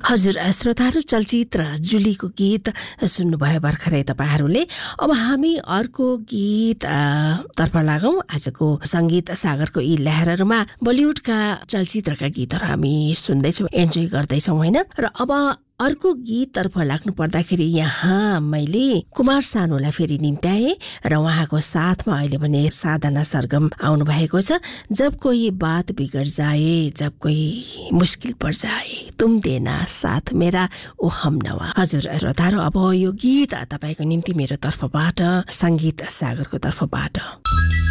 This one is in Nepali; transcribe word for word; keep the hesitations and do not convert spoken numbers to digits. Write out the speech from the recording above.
हजुर श्रोताहरू, चलचित्र जुलीको गीत सुन्नुभयो भर्खरै तपाईँहरूले। अब हामी अर्को गीत तर्फ लागौं। आजको संगीत सागरको यी लहरहरूमा बलिउडका चलचित्रका गीतहरू हामी सुन्दैछौँ, इन्जोय गर्दैछौँ होइन। र अब अर्को गीततर्फ लाग्नु पर्दाखेरि यहाँ मैले कुमार सानुलाई फेरि निम्त्याएँ र उहाँको साथमा अहिले भने साधना सरगम आउनु भएको छ। जब कोही बात बिगड़ जाए, जब कोही मुश्किल पड़ जाए, तुम देना साथ मेरा ओ हमनवा। हजुर श्रोताहरू, अब यो गीत तपाईँको निम्ति मेरो तर्फबाट, संगीत सागरको तर्फबाट।